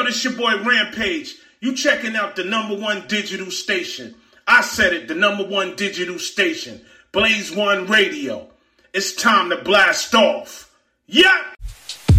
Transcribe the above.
this your boy Rampage. You checking out the #1 digital station. I said it, the #1 digital station. Blaze One Radio. It's time to blast off. Yeah!